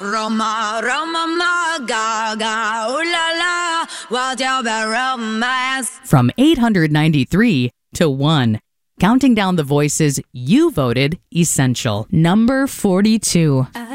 Roma, Roma, ma, ga, ooh la la, what's your bad romance? From 893 to 1. Counting down the voices you voted essential. Number 42.